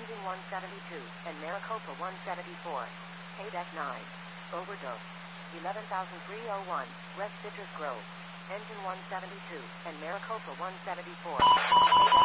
Engine 172, and Maricopa 174. Haydeck 9. Overdose. 11,301, West Citrus Grove. Engine 172, and Maricopa 174.